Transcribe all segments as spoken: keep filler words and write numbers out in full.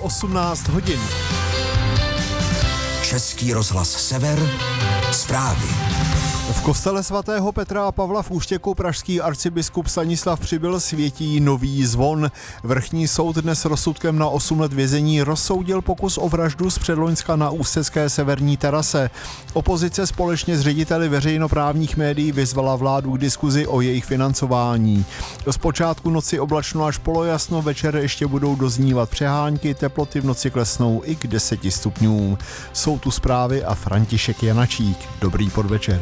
osmnáct hodin. Český rozhlas Sever, zprávy. V kostele svatého Petra a Pavla v Úštěku pražský arcibiskup Stanislav Přibyl světí nový zvon. Vrchní soud dnes rozsudkem na osm let vězení rozsoudil pokus o vraždu z předloňska na ústecké severní terase. Opozice společně s řediteli veřejnoprávních médií vyzvala vládu k diskuzi o jejich financování. Zpočátku noci oblačno až polojasno, večer ještě budou doznívat přehánky, teploty v noci klesnou i k deseti stupňům. Jsou tu zprávy a František Janačík. Dobrý podvečer.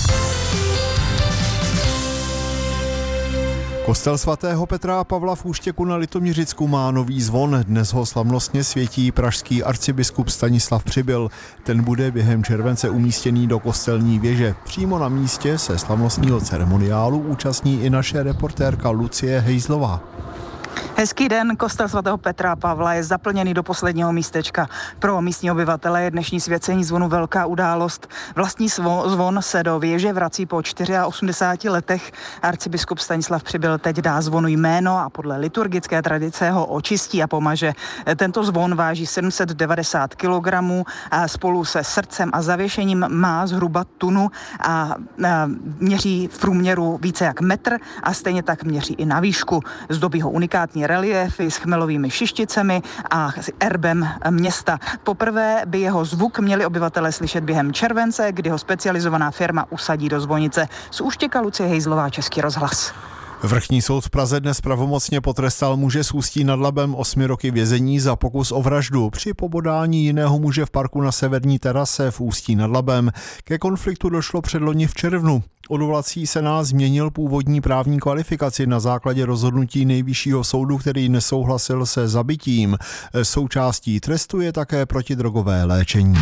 Kostel svatého Petra a Pavla v Úštěku na Litoměřicku má nový zvon. Dnes ho slavnostně světí pražský arcibiskup Stanislav Přibyl. Ten bude během července umístěný do kostelní věže. Přímo na místě se slavnostního ceremoniálu účastní i naše reportérka Lucie Hejzlová. Hezký den, kostel svatého Petra a Pavla je zaplněný do posledního místečka. Pro místní obyvatele je dnešní svěcení zvonu velká událost. Vlastní zvon se do věže vrací po osmdesáti čtyřech letech. Arcibiskup Stanislav Přibyl teď dá zvonu jméno a podle liturgické tradice ho očistí a pomaže. Tento zvon váží sedm set devadesát kilogramů a spolu se srdcem a zavěšením má zhruba tunu a měří v průměru více jak metr a stejně tak měří i na výšku. Zdobí ho unikátní reliéfy s chmelovými šišticemi a s erbem města. Poprvé by jeho zvuk měli obyvatelé slyšet během července, kdy ho specializovaná firma usadí do zvonice. Z Úštěka Lucie Hejzlová, Český rozhlas. Vrchní soud v Praze dnes pravomocně potrestal muže z Ústí nad Labem osmi roky vězení za pokus o vraždu při pobodání jiného muže v parku na severní terase v Ústí nad Labem. Ke konfliktu došlo předloni v červnu. Odvolací senát změnil původní právní kvalifikaci na základě rozhodnutí Nejvyššího soudu, který nesouhlasil se zabitím. Součástí trestu je také protidrogové léčení.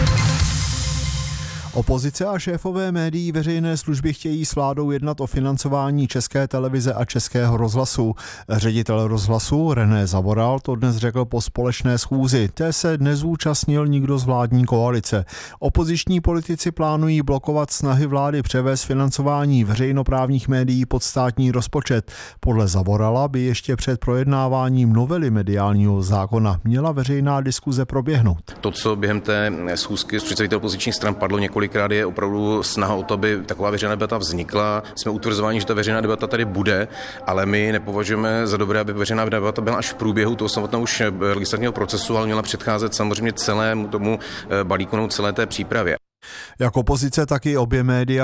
Opozice a šéfové médií veřejné služby chtějí s vládou jednat o financování České televize a Českého rozhlasu. Ředitel rozhlasu René Zavoral to dnes řekl po společné schůzi. Té se nezúčastnil nikdo z vládní koalice. Opoziční politici plánují blokovat snahy vlády převést financování veřejnoprávních médií pod státní rozpočet. Podle Zavorala by ještě před projednáváním novely mediálního zákona měla veřejná diskuze proběhnout. To, co během té schůzky s představiteli opozičních stran padlo několik Kolikrát je opravdu snaha o to, aby taková veřejná debata vznikla. Jsme utvrzováni, že ta veřejná debata tady bude, ale my nepovažujeme za dobré, aby veřejná debata byla až v průběhu toho samotného už legislativního procesu, ale měla předcházet samozřejmě celému tomu balíku, celé té přípravě. Jako opozice taky obě média